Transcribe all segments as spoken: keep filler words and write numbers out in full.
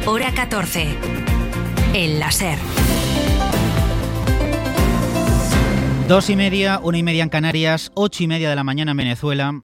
Hora catorce. El láser. Dos y media, una y media en Canarias, ocho y media de la mañana en Venezuela.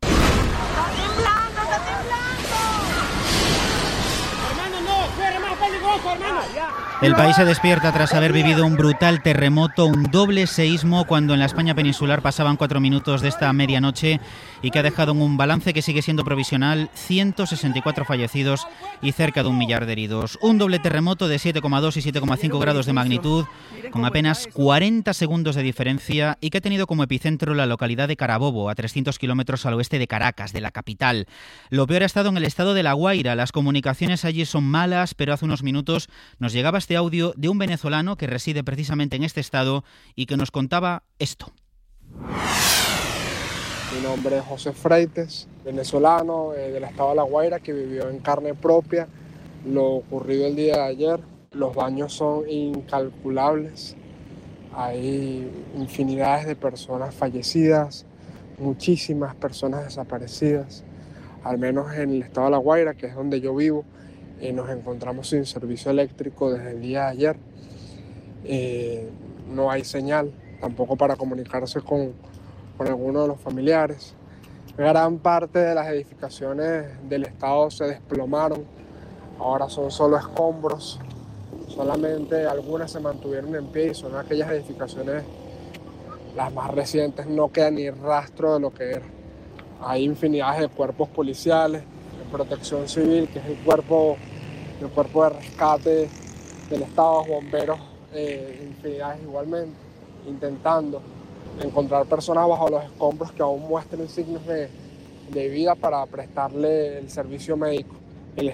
El país se despierta tras haber vivido un brutal terremoto, un doble seísmo cuando en la España peninsular pasaban cuatro minutos de esta medianoche y que ha dejado en un balance que sigue siendo provisional, ciento sesenta y cuatro fallecidos y cerca de un millar de heridos. Un doble terremoto de siete coma dos y siete coma cinco grados de magnitud, con apenas cuarenta segundos de diferencia y que ha tenido como epicentro la localidad de Carabobo, a trescientos kilómetros al oeste de Caracas, de la capital. Lo peor ha estado en el estado de La Guaira. Las comunicaciones allí son malas, pero hace unos minutos nos llegaba este audio de un venezolano que reside precisamente en este estado y que nos contaba esto. Mi nombre es José Freites, venezolano eh, del estado de La Guaira, que vivió en carne propia lo ocurrido el día de ayer. Los daños son incalculables, hay infinidades de personas fallecidas, muchísimas personas desaparecidas. Al menos en el estado de La Guaira, que es donde yo vivo, Eh, nos encontramos sin servicio eléctrico desde el día de ayer. Eh, no hay señal tampoco para comunicarse con, con alguno de los familiares. Gran parte de las edificaciones del estado se desplomaron, ahora son solo escombros. Solamente algunas se mantuvieron en pie y son aquellas edificaciones, las más recientes, no queda ni rastro de lo que era. Hay infinidades de cuerpos policiales, Protección Civil, que es el cuerpo, el cuerpo de rescate del Estado, bomberos, eh, infinidades igualmente, intentando encontrar personas bajo los escombros que aún muestren signos de, de vida para prestarle el servicio médico.